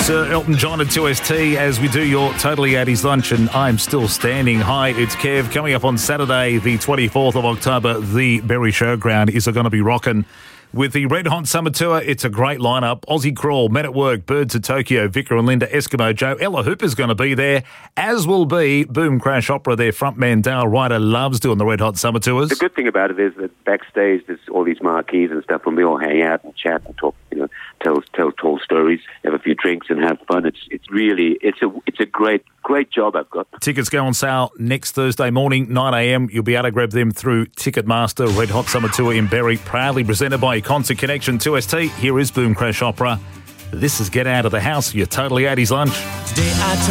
Sir Elton John at 2ST as we do your Totally 80s lunch, and I'm still standing. Hi, it's Kev. Coming up on Saturday, the 24th of October, the Berry Showground is going to be rocking. With the Red Hot Summer Tour, it's a great lineup. Aussie Crawl, Men at Work, Birds of Tokyo, Vicar and Linda, Eskimo Joe, Ella Hooper's going to be there, as will be Boom Crash Opera. Their frontman Dale Ryder loves doing the Red Hot Summer Tours. The good thing about it is that backstage there's all these marquees and stuff, and we all hang out and chat and talk, tell tall stories, have a few drinks and have fun. It's a great job I've got. Tickets go on sale next Thursday morning, 9 a.m. You'll be able to grab them through Ticketmaster. Red Hot Summer Tour in Berry, proudly presented by Concert Connection 2ST. Here is Boom Crash Opera. This is Get Out of the House, your Totally 80s lunch.